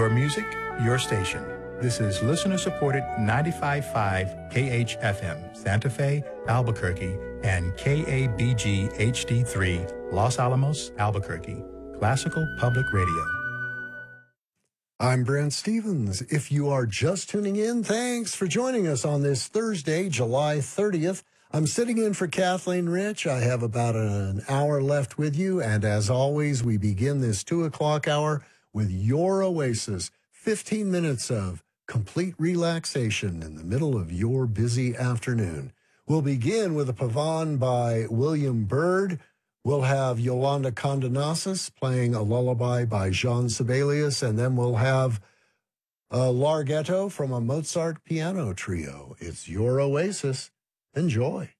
Your music, your station. This is listener-supported 95.5 KHFM, Santa Fe, Albuquerque, and KABG HD3, Los Alamos, Albuquerque. Classical Public Radio. I'm Brent Stevens. If you are just tuning in, thanks for joining us on this Thursday, July 30th. I'm sitting in for Kathleen Rich. I have about an hour left with you, and as always, we begin this 2 o'clock hour with your oasis, 15 minutes of complete relaxation in the middle of your busy afternoon. We'll begin with a pavane by William Byrd. We'll have Yolanda Condonasis playing a lullaby by Jean Sibelius, and then we'll have a larghetto from a Mozart piano trio. It's your oasis. Enjoy.